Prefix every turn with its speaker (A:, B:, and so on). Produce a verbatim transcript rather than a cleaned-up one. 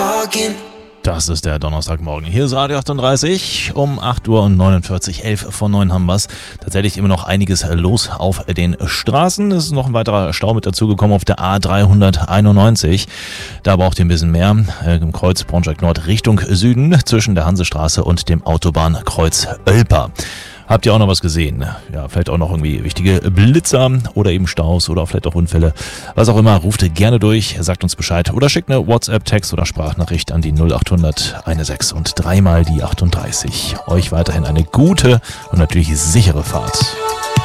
A: Das ist der Donnerstagmorgen. Hier ist Radio achtunddreißig um acht Uhr und neunundvierzig, elf vor neun haben wir's. Tatsächlich immer noch einiges los auf den Straßen. Es ist noch ein weiterer Stau mit dazugekommen auf der A dreihunderteinundneunzig. Da braucht ihr ein bisschen mehr. Äh, Im Kreuz Braunschweig Nord Richtung Süden zwischen der Hansestraße und dem Autobahnkreuz Oelper. Habt ihr auch noch was gesehen? Ja, vielleicht auch noch irgendwie wichtige Blitzer oder eben Staus oder vielleicht auch Unfälle. Was auch immer, ruft gerne durch, sagt uns Bescheid oder schickt eine WhatsApp, Text oder Sprachnachricht an die null achthundert sechzehn und dreimal die achtunddreißig. Euch weiterhin eine gute und natürlich sichere Fahrt.